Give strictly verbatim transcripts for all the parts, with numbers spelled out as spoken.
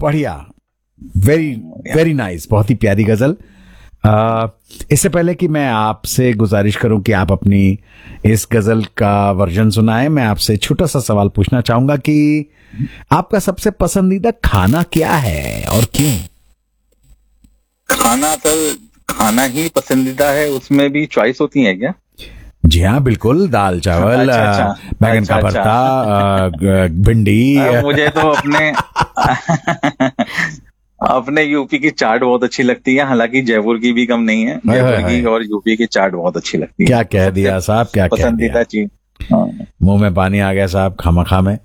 बढ़िया, very very nice, बहुत ही प्यारी गजल। आ, इससे पहले कि मैं आपसे गुजारिश करूं कि आप अपनी इस गजल का वर्जन सुनाएं, मैं आपसे छोटा सा सवाल पूछना चाहूंगा कि आपका सबसे पसंदीदा खाना क्या है और क्यों? खाना सर, खाना ही पसंदीदा है, उसमें भी चॉइस होती है क्या? जी हाँ, बिल्कुल, दाल चावल, अच्छा, अच्छा, बैगन अच्छा, का भरता, भिंडी। अ, मुझे तो अपने अपने यूपी की चाट बहुत अच्छी लगती है, हालांकि जयपुर की भी कम नहीं है। हाय, हाय, जयपुर की हाय। और यूपी की चाट बहुत अच्छी लगती है। क्या कह सबसे दिया साहब, क्या कह दिया, पसंदीदा चीज। हाँ। मुंह में पानी आ गया साहब, खामखा में।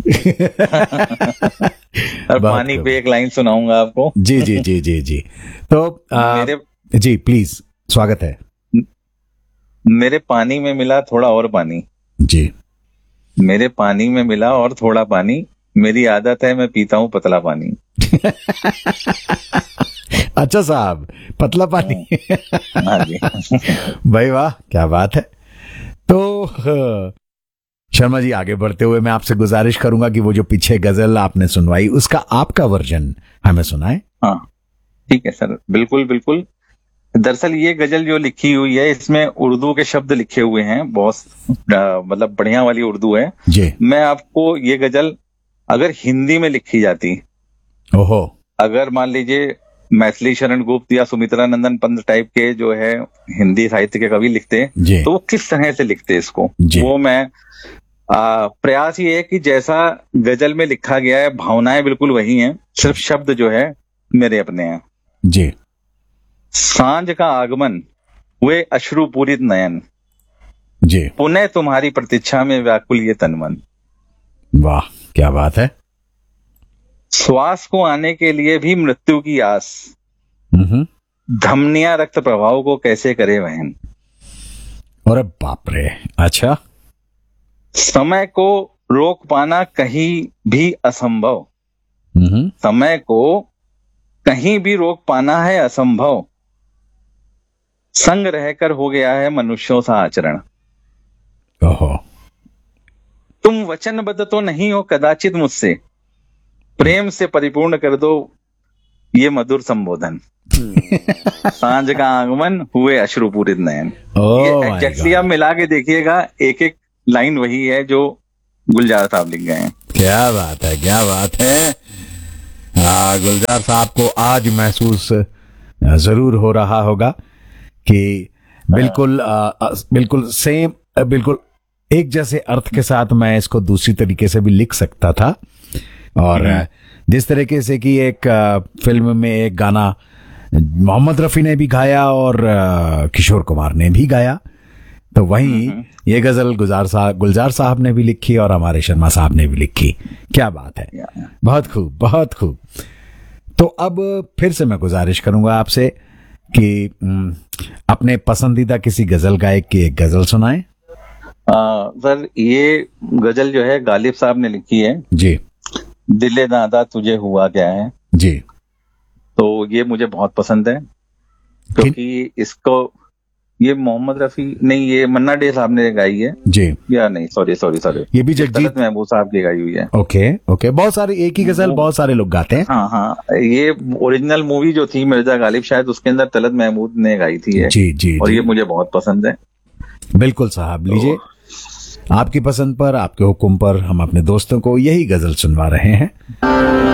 और बहुत पानी खूब। पे एक लाइन सुनाऊंगा आपको। जी जी जी जी जी। तो आ, मेरे जी प्लीज, स्वागत है। मेरे पानी में मिला थोड़ा और पानी, जी। मेरे पानी में मिला और थोड़ा पानी, मेरी आदत है मैं पीता हूँ पतला पानी। अच्छा साहब, पतला पानी। हाँ जी। भाई वाह, क्या बात है। तो हाँ, शर्मा जी, आगे बढ़ते हुए मैं आपसे गुजारिश करूंगा कि वो जो पीछे गजल आपने सुनवाई उसका आपका वर्जन हमें सुनाए। हाँ ठीक है सर, बिल्कुल बिल्कुल। दरअसल ये गजल जो लिखी हुई है, इसमें उर्दू के शब्द लिखे हुए हैं, बहुत अ, मतलब बढ़िया वाली उर्दू है। जी। मैं आपको ये गजल अगर हिंदी में लिखी जाती, ओहो, अगर मान लीजिए मैथिली शरण गुप्त या सुमित्रा नंदन पंत टाइप के जो है हिंदी साहित्य के कवि लिखते, जी तो वो किस तरह से लिखते इसको, जी। वो मैं आ, प्रयास ये है कि जैसा गजल में लिखा गया है भावनाएं बिल्कुल वही हैं, सिर्फ शब्द जो है मेरे अपने हैं। जी। सांझ का आगमन हुए अश्रु पूरित नयन, जी। पुनः तुम्हारी प्रतीक्षा में व्याकुल ये तन मन। वाह, क्या बात है। श्वास को आने के लिए भी मृत्यु की आस, हम्म। धमनियां रक्त प्रभाव को कैसे करे वहन। अरे बाप रे, अच्छा। समय को रोक पाना कहीं भी असंभव, हम्म। समय को कहीं भी रोक पाना है असंभव, संग रहकर हो गया है मनुष्यों सा आचरण। ओहो। तुम वचनबद्ध तो नहीं हो कदाचित मुझसे, प्रेम से परिपूर्ण कर दो ये मधुर संबोधन। सांझ का आगमन हुए अश्रुपूरित नयन। ये ओह माय एग्जैक्टली आप गॉड, मिला के देखिएगा, एक एक लाइन वही है जो गुलजार साहब लिख गए हैं। क्या बात है, क्या बात है। आ, गुलजार साहब को आज महसूस आ, जरूर हो रहा होगा कि बिल्कुल आ, आ, बिल्कुल सेम, आ, बिल्कुल एक जैसे अर्थ के साथ मैं इसको दूसरी तरीके से भी लिख सकता था। और आ, जिस तरीके से कि एक आ, फिल्म में एक गाना मोहम्मद रफी ने भी गाया और आ, किशोर कुमार ने भी गाया, तो वहीं ये गजल गुलजार साहब गुलजार साहब ने भी लिखी और हमारे शर्मा साहब ने भी लिखी। क्या बात है, बहुत खूब, बहुत खूब। तो अब फिर से मैं गुजारिश करूंगा आपसे कि हम्म, अपने पसंदीदा किसी गजल गायक की एक गजल सुनाएं। आ, सर ये गजल जो है गालिब साहब ने लिखी है, जी दिले दादा तुझे हुआ क्या है। जी। तो ये मुझे बहुत पसंद है, क्योंकि इसको ये मोहम्मद रफी नहीं, ये मन्ना डे साहब ने गाई है जी। या नहीं, सॉरी सॉरी सॉरी ये भी जगजीत तलत महबूब साहब की गाई हुई है। ओके ओके, बहुत सारे एक ही गजल बहुत सारे लोग गाते हैं। हाँ हाँ, ये ओरिजिनल मूवी जो थी मिर्जा गालिब, शायद उसके अंदर तलत महमूद ने गाई थी है। जी जी और जी। ये मुझे बहुत पसंद है। बिल्कुल साहब, लीजिए, आपकी पसंद पर, आपके हुक्म पर हम अपने दोस्तों को यही गजल सुनवा रहे हैं।